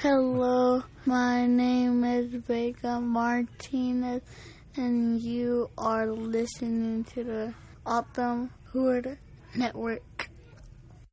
Hello, my name is Vega Martinez, and you are listening to the Autumn Hood Network.